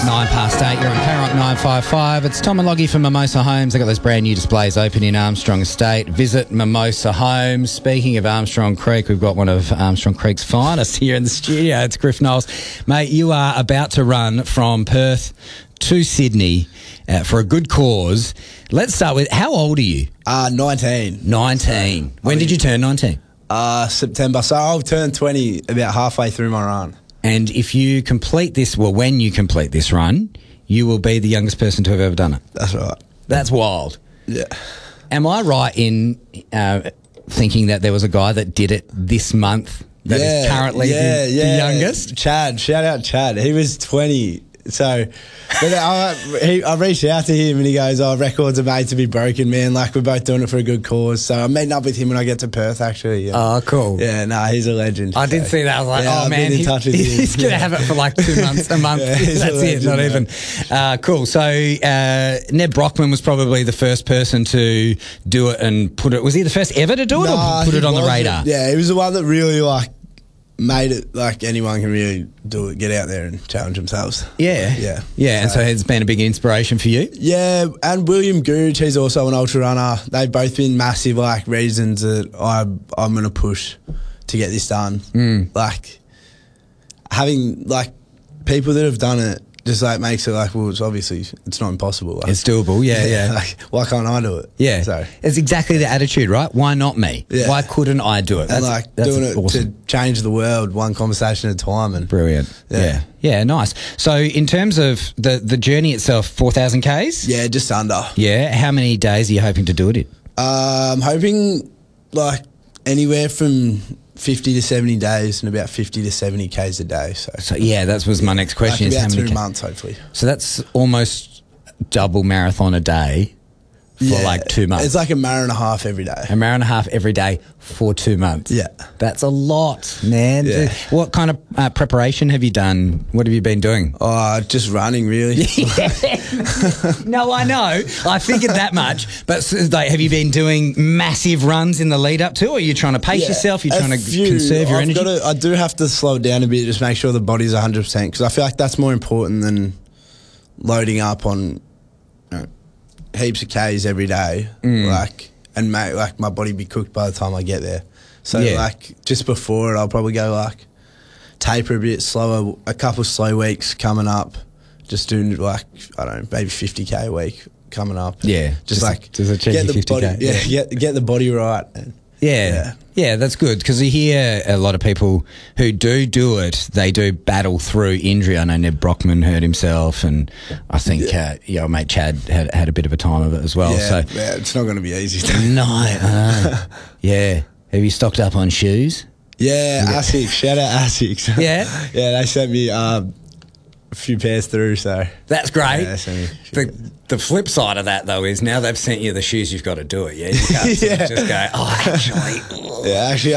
8, you're on K-Rock 955. It's Tom and Loggie from Mimosa Homes. They got those brand new displays open in Armstrong Estate. Visit Mimosa Homes. Speaking of Armstrong Creek, we've got one of Armstrong Creek's finest here in the studio. It's Griff Knowles. Mate, you are about to run from Perth to Sydney for a good cause. Let's start with, how old are you? 19. 19. When did you turn 19? September. So I'll turn 20 about halfway through my run. And if you complete this, well, when you complete this run, you will be the youngest person to have ever done it. That's right. That's wild. Yeah. Am I right in thinking that there was a guy that did it this month that is currently the youngest? Chad. Shout out Chad. He was 20. So but I reached out to him and he goes, records are made to be broken, man. Like, we're both doing it for a good cause. So I'm meeting up with him when I get to Perth, actually. Yeah. Oh, cool. Yeah, he's a legend. I did see that. I was like, I've man, been in touch with him. He's going to have it for like 2 months, a month. He's That's legend, it, not even. Cool. So Ned Brockman was probably the first person to do it and put it. Was he the first ever to do it or put it on the radar? Yeah, he was the one that really made it like anyone can really do it, get out there and challenge themselves. Yeah. And so it's been a big inspiration for you? Yeah, and William Gooch, he's also an ultra runner. They've both been massive reasons that I'm going to push to get this done. Like, having people that have done it just makes it well, it's obviously, it's not impossible. It's doable, yeah. Why can't I do it? Yeah. So it's exactly the attitude, right? Why not me? Yeah. Why couldn't I do it? And that's doing it awesome. to change the world one conversation at a time. And Brilliant. Yeah, nice. So in terms of the journey itself, 4,000 Ks? Yeah, just under. Yeah. How many days are you hoping to do it in? I'm hoping anywhere from 50 to 70 days and about 50 to 70 Ks a day. So yeah, that was my next question. About is how many 2 months, hopefully. So that's almost double marathon a day for 2 months. It's like a mile and a half every day. A mile and a half every day for 2 months. Yeah. That's a lot, man. Yeah. What kind of preparation have you done? What have you been doing? Just running, really. No, I know. I figured that much. But have you been doing massive runs in the lead up to, or are you trying to pace yourself? You're trying to conserve your energy? I do have to slow down a bit, just make sure the body's 100%, because I feel like that's more important than loading up on heaps of Ks every day, and make my body be cooked by the time I get there. So just before it, I'll probably go taper a bit slower, a couple slow weeks coming up, just doing I don't know, maybe 50K a week coming up. Yeah, just a get the 50K. body, get the body right. Yeah, that's good, because you hear a lot of people who do it, they do battle through injury. I know Ned Brockman hurt himself, and I think your mate Chad had a bit of a time of it as well. Yeah, it's not going to be easy. No, I know. Yeah. Have you stocked up on shoes? Yeah, Asics. Shout out Asics. Yeah? Yeah, they sent me a few pairs through, so... That's great. Yeah, they sent me the flip side of that, though, is now they've sent you the shoes, you've got to do it, yeah? You can't just go, actually...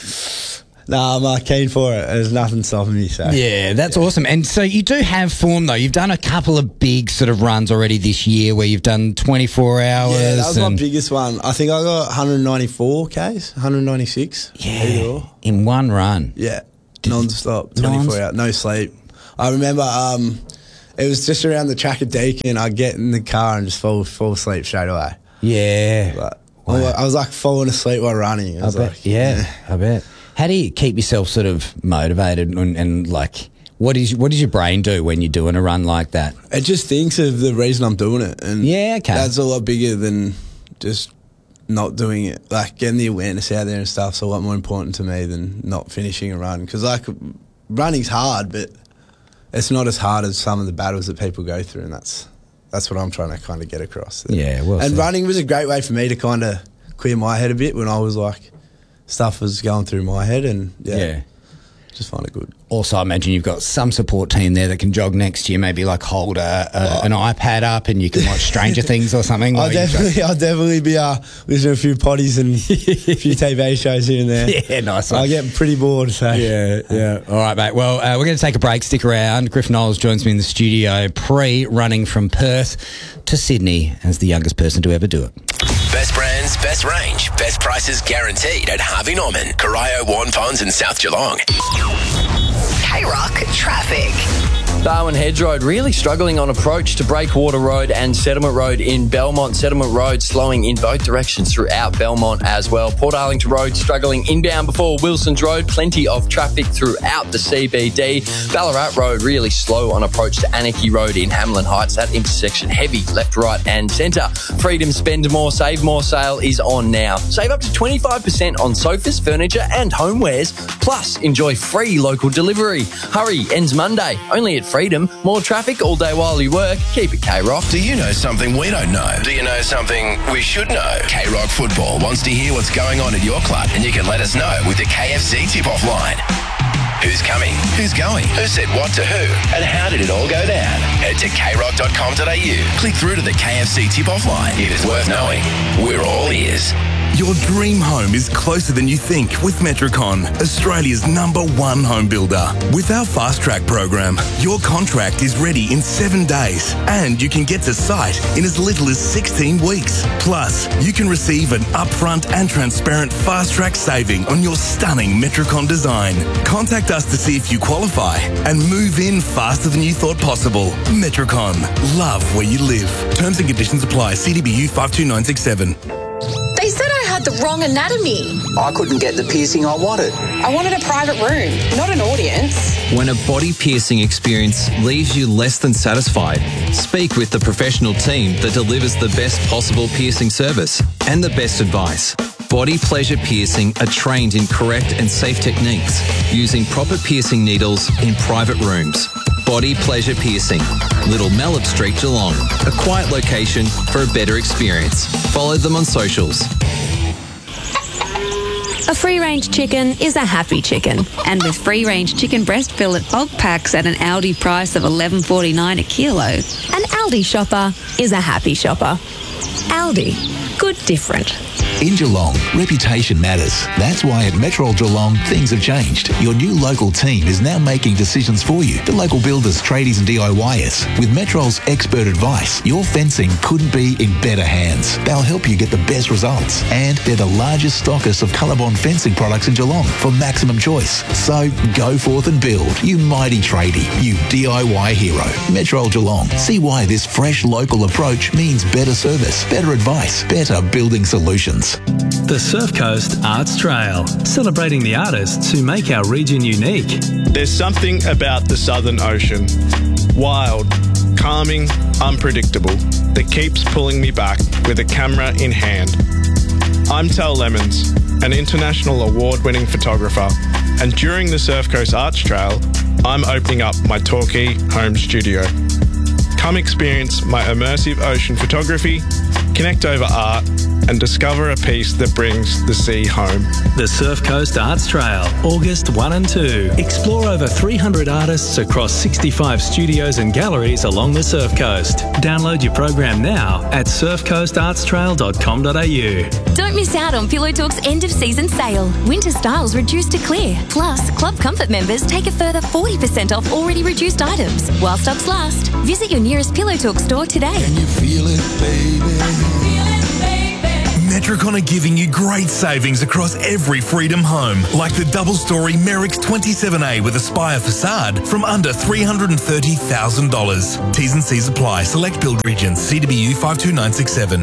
I'm keen for it. There's nothing stopping me, so... Yeah, that's awesome. And so you do have form, though. You've done a couple of big sort of runs already this year where you've done 24 hours. Yeah, that was my biggest one. I think I got 194 Ks, 196. Yeah, in one run. Yeah, non-stop, 24 hours, no sleep. I remember it was just around the track at Deakin. I'd get in the car and just fall asleep straight away. Yeah. I was falling asleep while running. I bet. How do you keep yourself sort of motivated and what does your brain do when you're doing a run like that? It just thinks of the reason I'm doing it. And that's a lot bigger than just not doing it. Getting the awareness out there and stuff's a lot more important to me than not finishing a run. Because running's hard, but it's not as hard as some of the battles that people go through, and that's what I'm trying to kind of get across. Yeah, well, and running was a great way for me to kind of clear my head a bit when I was stuff was going through my head, and just find it good. Also, I imagine you've got some support team there that can jog next to you, maybe hold an iPad up and you can watch Stranger Things or something. I'll definitely be listening to a few potties and a few TV shows here and there. Yeah, nice one. I get pretty bored, so. Yeah. All right, mate. Well, we're going to take a break. Stick around. Griff Knowles joins me in the studio pre-running from Perth to Sydney as the youngest person to ever do it. Best brands, best range, best prices guaranteed at Harvey Norman, Corio, Warren Ponds and South Geelong. K-Rock Traffic. Barwon Hedge Road really struggling on approach to Breakwater Road and Settlement Road in Belmont. Settlement Road slowing in both directions throughout Belmont as well. Port Arlington Road struggling inbound before Wilson's Road. Plenty of traffic throughout the CBD. Ballarat Road really slow on approach to Anarchy Road in Hamlin Heights. That intersection heavy left, right and centre. Freedom Spend More, Save More sale is on now. Save up to 25% on sofas, furniture and homewares. Plus, enjoy free local delivery. Hurry, ends Monday. Only at Freedom. More traffic all day while you work. Keep it K-Rock. Do you know something we don't know? Do you know something we should know? K-Rock Football wants to hear what's going on at your club, and you can let us know with the KFC tip-off line. Who's coming? Who's going? Who said what to who? And how did it all go down? Head to krock.com.au. Click through to the KFC tip-off line. If it's worth knowing, we're all ears. Your dream home is closer than you think with Metricon, Australia's #1 home builder. With our Fast Track program, your contract is ready in 7 days and you can get to site in as little as 16 weeks. Plus, you can receive an upfront and transparent Fast Track saving on your stunning Metricon design. Contact us to see if you qualify and move in faster than you thought possible. Metricon, love where you live. Terms and conditions apply. CDBU 52967. They said I had the wrong anatomy. I couldn't get the piercing I wanted. I wanted a private room, not an audience. When a body piercing experience leaves you less than satisfied, speak with the professional team that delivers the best possible piercing service and the best advice. Body Pleasure Piercing are trained in correct and safe techniques using proper piercing needles in private rooms. Body Pleasure Piercing, Little Mellop Street, Geelong. A quiet location for a better experience. Follow them on socials. A free-range chicken is a happy chicken. And with free-range chicken breast fillet bulk packs at an Aldi price of $11.49 a kilo, an Aldi shopper is a happy shopper. Aldi. Good different. In Geelong, reputation matters. That's why at Metrol Geelong, things have changed. Your new local team is now making decisions for you. The local builders, tradies and DIYers. With Metrol's expert advice, your fencing couldn't be in better hands. They'll help you get the best results. And they're the largest stockist of Colorbond fencing products in Geelong for maximum choice. So go forth and build, you mighty tradie, you DIY hero. Metrol Geelong. See why this fresh local approach means better service, better advice, better building solutions. The Surf Coast Arts Trail, celebrating the artists who make our region unique. There's something about the Southern Ocean, wild, calming, unpredictable, that keeps pulling me back with a camera in hand. I'm Tal Lemons, an international award-winning photographer, and during the Surf Coast Arts Trail, I'm opening up my Torquay home studio. Come experience my immersive ocean photography, connect over art, and discover a piece that brings the sea home. The Surf Coast Arts Trail, August 1 and 2. Explore over 300 artists across 65 studios and galleries along the Surf Coast. Download your program now at surfcoastartstrail.com.au. Don't miss out on Pillow Talk's end-of-season sale. Winter styles reduced to clear. Plus, Club Comfort members take a further 40% off already reduced items. While stocks last, visit your nearest Pillow Talk store today. Can you feel it, baby? Metricon are giving you great savings across every Freedom home, like the double-storey Merrick's 27A with Aspire facade from under $330,000. T's and C's apply. Select build regions. CWU 52967.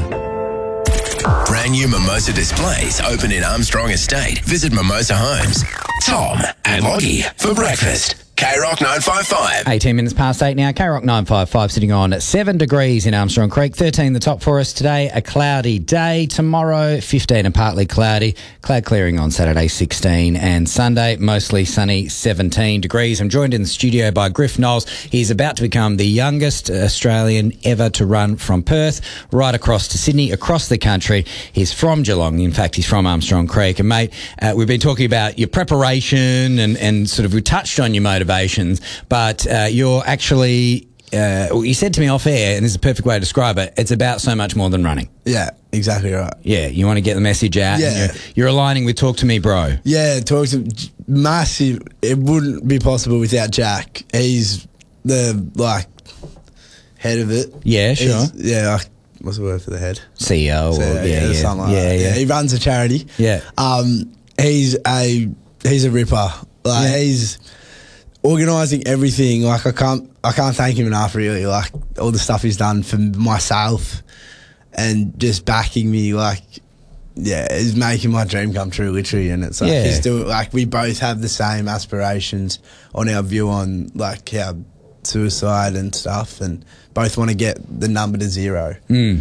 Brand new Mimosa displays open in Armstrong Estate. Visit Mimosa Homes. Tom and Loggie for breakfast. K-Rock 955. 18 minutes past 8 now. K-Rock 955 sitting on 7 degrees in Armstrong Creek. 13 the top for us today. A cloudy day. Tomorrow, 15 and partly cloudy. Cloud clearing on Saturday, 16. And Sunday, mostly sunny, 17 degrees. I'm joined in the studio by Griff Knowles. He's about to become the youngest Australian ever to run from Perth right across to Sydney, across the country. He's from Geelong. In fact, he's from Armstrong Creek. And, mate, we've been talking about your preparation and sort of we touched on your motivations, but you're actually, you said to me off air, and this is a perfect way to describe it, it's about so much more than running. Yeah, exactly right. Yeah, you want to get the message out. Yeah. And you're aligning with Talk to Me Bro. Yeah, Talk to massive. It wouldn't be possible without Jack. He's the, head of it. Yeah, sure. What's the word for the head? CEO. Yeah, something like that. Yeah, he runs a charity. Yeah. He's a ripper. organising everything. Like I can't thank him enough. Really, like all the stuff he's done for myself, and just backing me. Like, yeah, he's making my dream come true, literally. And it's like he's doing. Like we both have the same aspirations on our view on like how suicide and stuff, and both want to get the number to 0.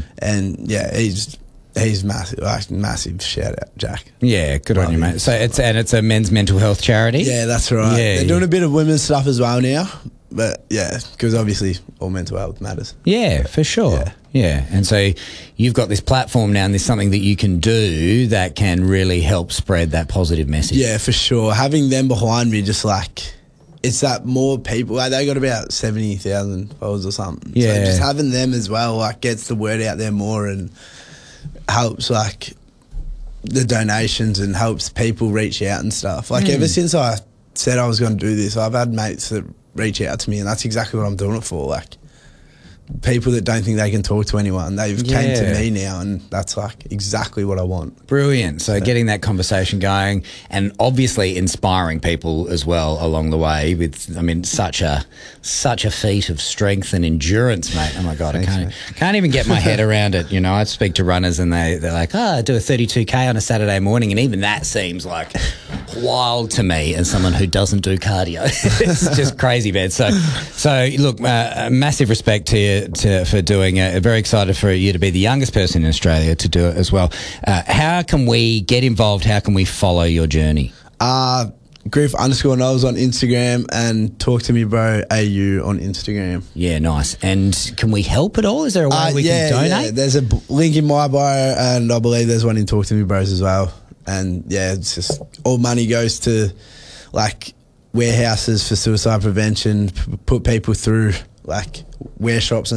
And yeah, he's massive. Like massive shout out, Jack. Yeah, good on you, mate. So it's a men's mental health charity. Yeah, that's right. Yeah, they're doing a bit of women's stuff as well now, but yeah, because obviously all mental health matters. Yeah, for sure. Yeah, and so you've got this platform now, and there's something that you can do that can really help spread that positive message. Yeah, for sure. Having them behind me, just like. It's that more people, like they got about 70,000 followers or something. Yeah. So just having them as well, like gets the word out there more and helps like the donations and helps people reach out and stuff. Like ever since I said I was going to do this, I've had mates that reach out to me, and that's exactly what I'm doing it for. Like people that don't think they can talk to anyone, they've came to me now, and that's like exactly what I want. Brilliant. So getting that conversation going, and obviously inspiring people as well along the way with, I mean, such a feat of strength and endurance, mate. Oh my God, I can't even get my head around it. You know, I speak to runners and they're like, I do a 32K on a Saturday morning, and even that seems like wild to me as someone who doesn't do cardio. It's just crazy, man. So look, massive respect to you for doing it. Very excited for you to be the youngest person in Australia to do it as well. How can we get involved? How can we follow your journey? Griff_Knowles on Instagram and Talk to Me Bro AU on Instagram. Yeah, nice. And can we help at all? Is there a way we can donate? Yeah, there's a link in my bio, and I believe there's one in Talk to Me Bros as well. And yeah, it's just all money goes to like warehouses for suicide prevention, put people through like workshops.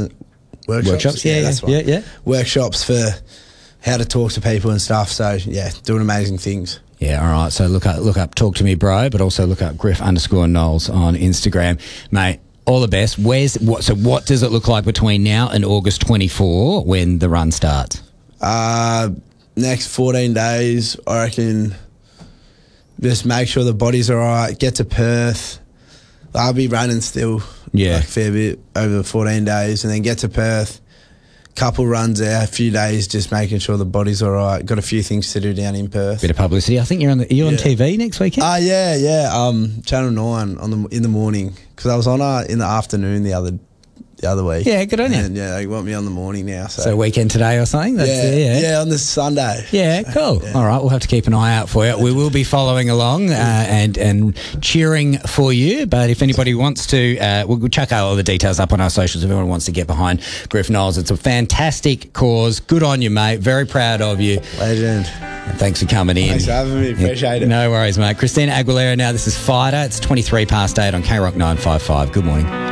Workshops for how to talk to people and stuff. So yeah, doing amazing things. Yeah, all right. So look up Talk to Me Bro, but also look up Griff_Knowles on Instagram, mate. All the best. So what does it look like between now and August 24 when the run starts? Next 14 days, I reckon. Just make sure the body's all right. Get to Perth. I'll be running still. Yeah, like a fair bit over 14 days, and then get to Perth. Couple runs there, a few days, just making sure the body's all right. Got a few things to do down in Perth. Bit of publicity. I think you're on TV next weekend. Yeah. Channel 9 in the morning, because I was on in the afternoon the other week. Yeah, good on you. And yeah, they want me on the morning now. So weekend today or something? Yeah, on the Sunday. Yeah, cool. Yeah. All right, we'll have to keep an eye out for you. We will be following along and cheering for you. But if anybody wants to, we'll chuck out all the details up on our socials if anyone wants to get behind Griff Knowles. It's a fantastic cause. Good on you, mate. Very proud of you. Legend. And thanks for coming in. Thanks for having me. Appreciate it. No worries, mate. Christina Aguilera now. This is Fighter. It's 8:23 on K Rock 955. Good morning.